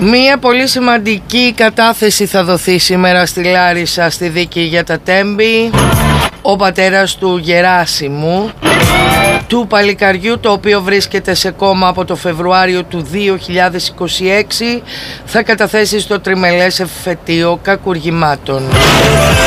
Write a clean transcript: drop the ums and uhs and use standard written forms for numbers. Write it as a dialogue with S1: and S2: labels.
S1: Μία πολύ σημαντική κατάθεση θα δοθεί σήμερα στη Λάρισα στη δίκη για τα Τέμπη. Ο πατέρας του Γεράσιμου, του παλικαριού το οποίο βρίσκεται σε κόμμα από το Φεβρουάριο του 2026, θα καταθέσει στο τριμελές εφετείο κακουργημάτων.